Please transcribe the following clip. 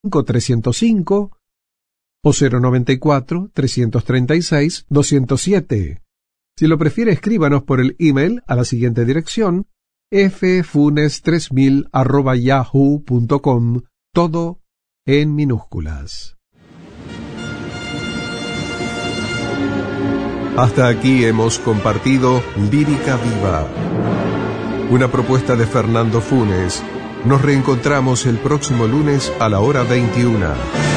305 o 094-336-207. Si lo prefiere, escríbanos por el email a la siguiente dirección: ffunes3000@yahoo.com, todo en minúsculas. Hasta aquí hemos compartido Lírica Viva, una propuesta de Fernando Funes. Nos reencontramos el próximo lunes a la hora 21.